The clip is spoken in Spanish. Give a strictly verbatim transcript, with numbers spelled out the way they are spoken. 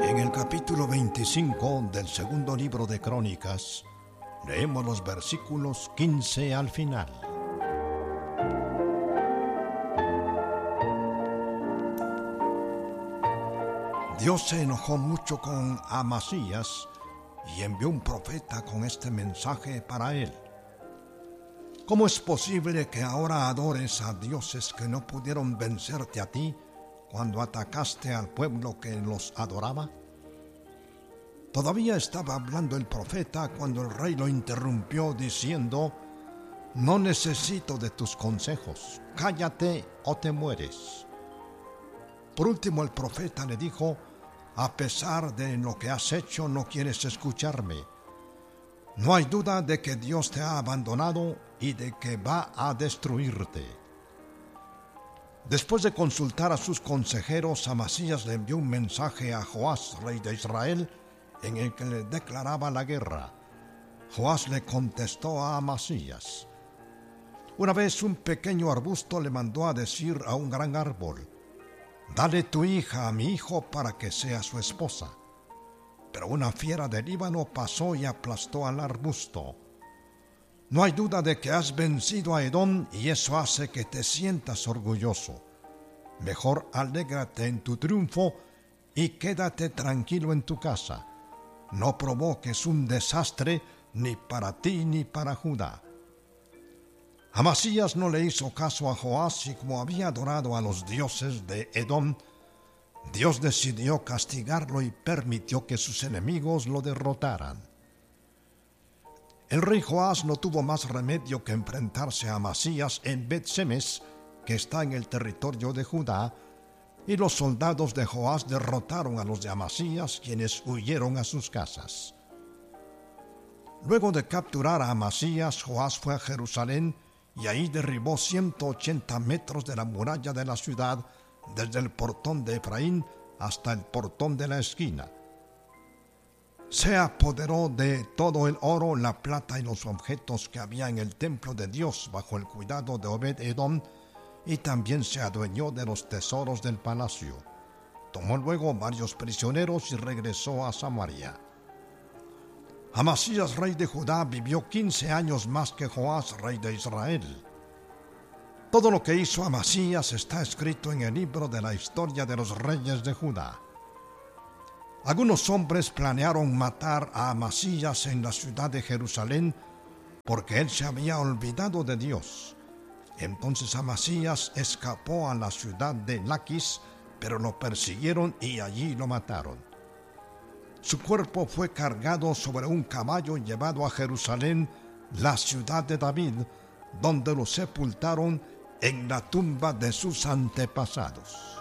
En el capítulo veinticinco del segundo libro de Crónicas, leemos los versículos quince al final. Dios se enojó mucho con Amasías y envió un profeta con este mensaje para él. ¿Cómo es posible que ahora adores a dioses que no pudieron vencerte a ti cuando atacaste al pueblo que los adoraba? Todavía estaba hablando el profeta cuando el rey lo interrumpió diciendo: no necesito de tus consejos, cállate o te mueres. Por último el profeta le dijo: a pesar de lo que has hecho, no quieres escucharme. No hay duda de que Dios te ha abandonado y de que va a destruirte. Después de consultar a sus consejeros, Amasías le envió un mensaje a Joás, rey de Israel, en el que le declaraba la guerra. Joás le contestó a Amasías. Una vez un pequeño arbusto le mandó a decir a un gran árbol: dale tu hija a mi hijo para que sea su esposa. Pero una fiera del Líbano pasó y aplastó al arbusto. No hay duda de que has vencido a Edom y eso hace que te sientas orgulloso. Mejor alégrate en tu triunfo y quédate tranquilo en tu casa. No provoques un desastre ni para ti ni para Judá. Amasías no le hizo caso a Joás y como había adorado a los dioses de Edom, Dios decidió castigarlo y permitió que sus enemigos lo derrotaran. El rey Joás no tuvo más remedio que enfrentarse a Amasías en Bet-Semes, que está en el territorio de Judá, y los soldados de Joás derrotaron a los de Amasías, quienes huyeron a sus casas. Luego de capturar a Amasías, Joás fue a Jerusalén y ahí derribó ciento ochenta metros de la muralla de la ciudad, desde el portón de Efraín hasta el portón de la esquina. Se apoderó de todo el oro, la plata y los objetos que había en el templo de Dios bajo el cuidado de Obed-Edom, y también se adueñó de los tesoros del palacio. Tomó luego varios prisioneros y regresó a Samaria. Amasías, rey de Judá, vivió quince años más que Joás, rey de Israel. Todo lo que hizo Amasías está escrito en el libro de la historia de los reyes de Judá. Algunos hombres planearon matar a Amasías en la ciudad de Jerusalén porque él se había olvidado de Dios. Entonces Amasías escapó a la ciudad de Laquis, pero lo persiguieron y allí lo mataron. Su cuerpo fue cargado sobre un caballo y llevado a Jerusalén, la ciudad de David, donde lo sepultaron en la tumba de sus antepasados.